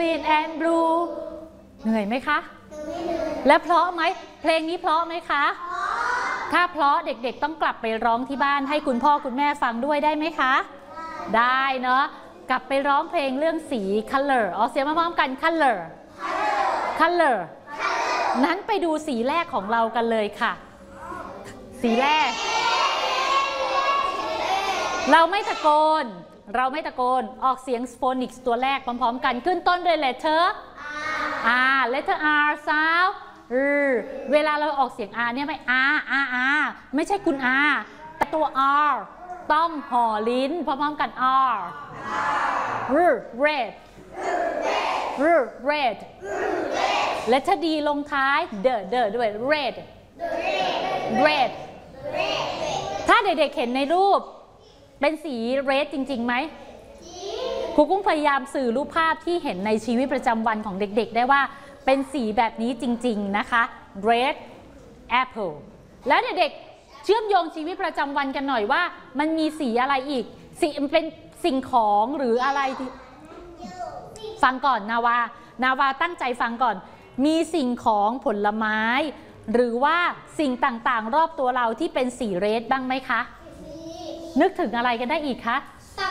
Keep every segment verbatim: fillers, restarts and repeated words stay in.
green and blue เหนื่อยไหมคะและเพราะไหมเพลงนี้เพราะไหมคะถ้าเพราะเด็กๆต้องกลับไปร้องที่บ้านให้คุณพ่อคุณแม่ฟังด้วยได้ไหมคะได้เนาะกลับไปร้องเพลงเรื่องสี color ออกเสียงมาพร้อมกัน color color นั้นไปดูสีแรกของเรากันเลยค่ะสีแรกเราไม่ตะโกนเราไม่ตะโกนออกเสียง phonics ตัวแรกพร้อมๆกันขึ้นต้นด้วย letter R letter R sound เวลาเราออกเสียง R เนี่ยไม่ R R R ไม่ใช่คุณ R แต่ตัว R ต้องห่อลิ้นพร้อมๆกัน R red red letter D ลงท้ายเดอเดอด้วย red red ถ้าเด็กๆเห็นในรูปเป็นสี red จริงๆไหมครูกุ้งพยายามสื่อรูปภาพที่เห็นในชีวิตประจำวันของเด็กๆได้ว่าเป็นสีแบบนี้จริงๆนะคะ red apple แล้วเด็กๆเชื่อมโยงชีวิตประจำวันกันหน่อยว่ามันมีสีอะไรอีกสีเป็นสิ่งของหรืออะไรที่ฟังก่อนนาวานาวาตั้งใจฟังก่อนมีสิ่งของผลไม้หรือว่าสิ่งต่างๆรอบตัวเราที่เป็นสีเรดบ้างไหมคะนึกถึงอะไรกันได้อีกคะ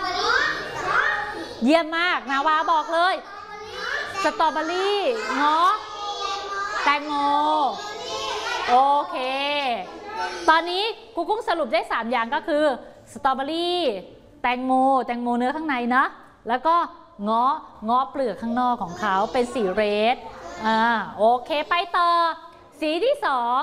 เยี่ยมมากนาวาบอกเลยสตรอเบอรี่เงาะแตงโมโอเคตอนนี้ครูกุ้งสรุปได้สามอย่างก็คือสตรอเบอรี่แตงโมแตงโมเนื้อข้างในนะแล้วก็เงาะเงาะเปลือกข้างนอกของเขาเป็นสีเรดอ่าโอเคไปต่อสีที่สอง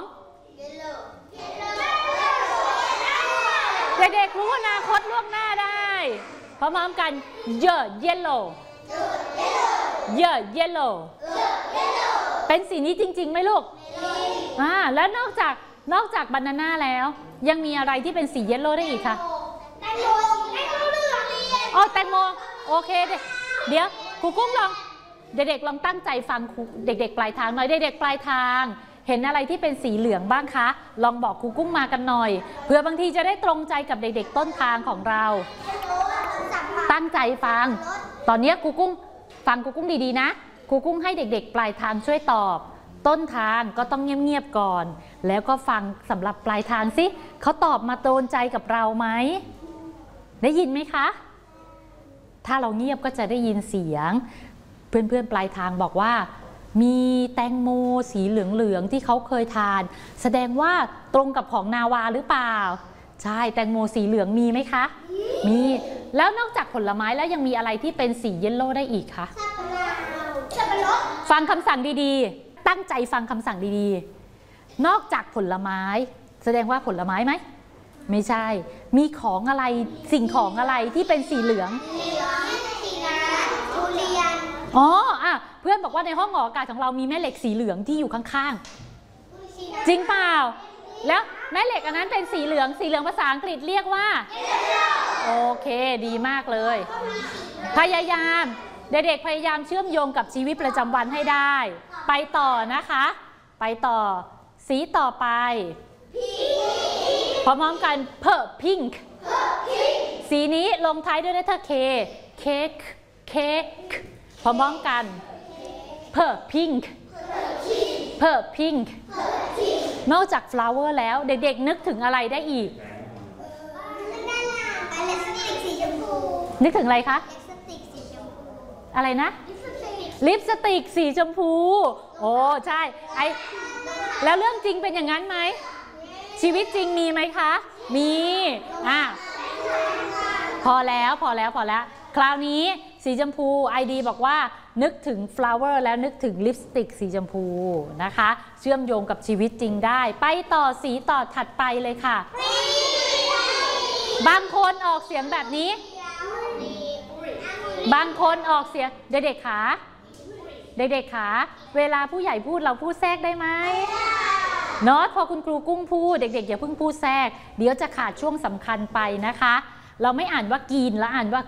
เด็กๆรู้อนาคตล่วงหน้าได้พร้อมๆกันเยอะเยลโล่เยอะเยลโล่เป็นสีนี้จริงๆไหมลูกอ่าแล้วนอกจากนอกจากบานาน่าแล้วยังมีอะไรที่เป็นสีเยลโล่ได้อีกคะแตงโมแตงโมเหลืองอ๋อแตงโมโอเคเดี๋ยวครูกุ้งลองเด็กๆลองตั้งใจฟังเด็กๆปลายทางหน่อยเด็กๆปลายทางเห็นอะไรที่เป็นสีเหลืองบ้างคะลองบอกครูกุ้งมากันหน่อยเพื่อบางทีจะได้ตรงใจกับเด็กๆต้นทางของเราตั้งใจฟังตอนนี้ครูกุ้งฟังครูกุ้งดีๆนะครูกุ้งให้เด็กๆปลายทางช่วยตอบต้นทางก็ต้องเงียบๆก่อนแล้วก็ฟังสำหรับปลายทางสิเขาตอบมาโดนใจกับเราไหมได้ยินไหมคะถ้าเราเงียบก็จะได้ยินเสียงเพื่อนๆปลายทางบอกว่ามีแตงโมสีเหลืองๆที่เขาเคยทานแสดงว่าตรงกับของนาวาหรือเปล่าใช่แตงโมสีเหลืองมีไหมคะมีแล้วนอกจากผลไม้แล้วยังมีอะไรที่เป็นสีเยลโล่ได้อีกคะฟังคำสั่งดีๆตั้งใจฟังคำสั่งดีๆนอกจากผลไม้แสดงว่าผลไม้ไหมไม่ใช่มีของอะไรสิ่งของอะไรที่เป็นสีเหลืองอ๋ออ่ะเพื่อนบอกว่าในห้องออกอากาศของเรามีแม่เหล็กสีเหลืองที่อยู่ข้างๆจริงเปล่าแล้วแม่เหล็กอันนั้นเป็นสีเหลืองสีเหลืองภาษาอังกฤษเรียกว่าโอเคดีมากเลยพยายามเด็กๆพยายามเชื่อมโยงกับชีวิตประจำวันให้ได้ไปต่อนะคะไปต่อสีต่อไปพร้อมๆกันเพอร์พิงค์สีนี้ลงท้ายด้วยเลขเคเค้กเค้กพร้อมๆกันเพอร์พิงค์เพอร์พิงค์นอกจาก flower แล้วเด็กๆนึกถึงอะไรได้อีกนึกถึงอะไรคะอะไรนะลิปสติกสีชมพูโอ้ใช่ไอแล้วเรื่องจริงเป็นอย่างนั้นไหมชีวิตจริงมีไหมคะมีอ่ะพอแล้วพอแล้วพอแล้วคราวนี้สีชมพูไอดีบอกว่านึกถึง flower แล้วนึกถึงลิปสติกสีชมพูนะคะเชื่อมโยงกับชีวิตจริงได้ไปต่อสีต่อถัดไปเลยค่ะบางคนออกเสียงแบบนี้บางคนออกเสียงเด็กๆขาเด็กๆขาเวลาผู้ใหญ่พูดเราพูดแทรกได้ไหมเนาะพอคุณครูกุ้งพูดเด็กๆอย่าเพิ่งพูดแทรกเดี๋ยวจะขาดช่วงสำคัญไปนะคะเราไม่อ่านว่ากินแล้วอ่านว่า